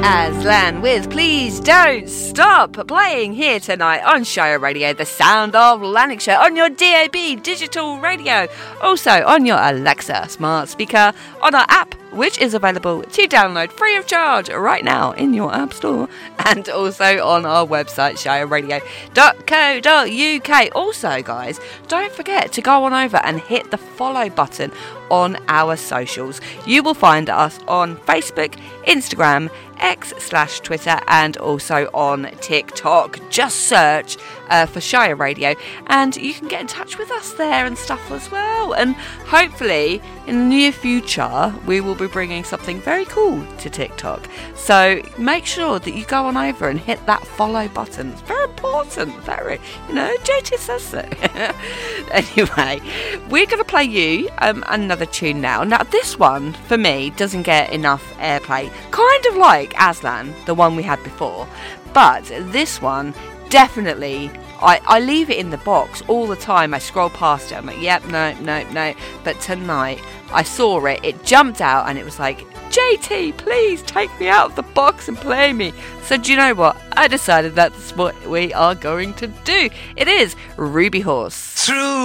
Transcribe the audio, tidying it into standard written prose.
Aslan with Please Don't Stop, playing here tonight on Shire Radio, the sound of Lanarkshire, on your DAB digital radio, also on your Alexa smart speaker, on our app, which is available to download free of charge right now in your app store, and also on our website, shireradio.co.uk. Also, guys, don't forget to go on over and hit the follow button on our socials. You will find us on Facebook, Instagram, X/Twitter, and also on TikTok. Just search for Shire Radio and you can get in touch with us there and stuff as well. And hopefully in the near future we will be bringing something very cool to TikTok, so make sure that you go on over and hit that follow button. It's very important, very, JT says so. Anyway, we're going to play you another tune now. Now this one for me doesn't get enough airplay, kind of like Aslan, the one we had before, but this one definitely, I leave it in the box all the time. I scroll past it, I'm like, yep, no, but tonight I saw it, it jumped out and it was like, JT, please take me out of the box and play me. So do you know what? I decided that's what we are going to do. It is Ruby Horse. Through